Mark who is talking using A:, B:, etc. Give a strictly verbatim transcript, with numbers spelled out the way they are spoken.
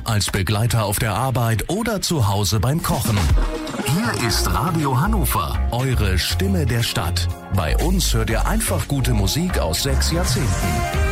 A: als Begleiter auf der Arbeit oder zu Hause beim Kochen. Hier ist Radio Hannover, eure Stimme der Stadt. Bei uns hört ihr einfach gute Musik aus sechs Jahrzehnten.